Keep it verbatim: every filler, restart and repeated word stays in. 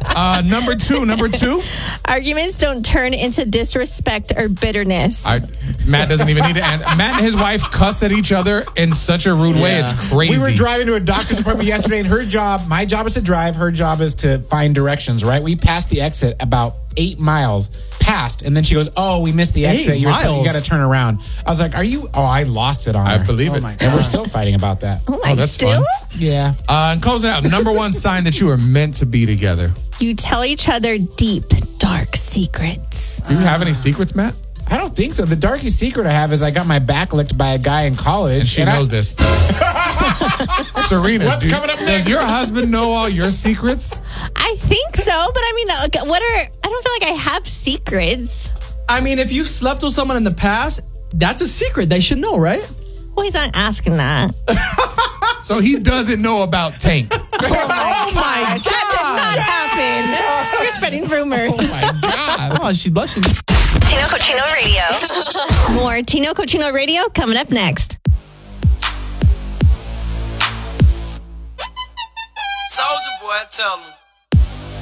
Uh, number two, number two. Arguments don't turn into disrespect or bitterness. I, Matt doesn't even need to answer. Matt and his wife cuss at each other in such a rude way. It's crazy. We were driving to a doctor's appointment yesterday, and her job, my job is to drive, her job is to find directions, right? We passed the exit about eight miles past, and then she goes, oh, we missed the exit. Eight You're miles? You got to turn around. I was like, are you? Oh, I lost it on I her. believe oh it. My God. And we're still fighting about that. Oh, my, Oh, that's still? fun. Yeah. Uh, and closing out, number one sign that you are meant to be together. You tell each other deep, dark secrets. Do you have any secrets, Matt? I don't think so. The darkest secret I have is I got my back licked by a guy in college. And she and knows I, this. Serena, What's do, coming up next? does your husband know all your secrets? I think so, but I mean, uh, what are, I don't feel like I have secrets. I mean, if you slept with someone in the past, that's a secret. They should know, right? Well, he's not asking that. So he doesn't know about Tank. Oh my God. That did not happen. You're spreading rumors. Oh my God. Oh, she's blushing. Tino Cochino Radio. More Tino Cochino Radio coming up next. Soldier boy, tell him.